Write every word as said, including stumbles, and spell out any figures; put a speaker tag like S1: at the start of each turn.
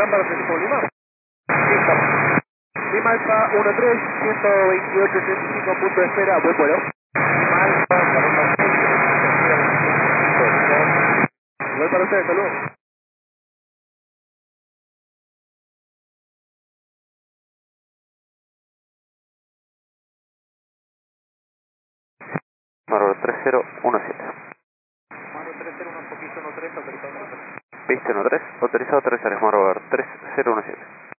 S1: acá para Francisco Lima. Sí, estamos. Lima Alfa uno tres, ciento veintiocho ochenta y cinco, punto de espera, buen vuelo. Lima Alfa, Caramba seis, igual para ustedes, saludos.
S2: Marvel tres cero uno siete.
S1: Mano tres cero uno, poquito uno tres, autorizado.
S2: Piste uno tres, autorizado a aterrizar, Marvel tres cero uno siete.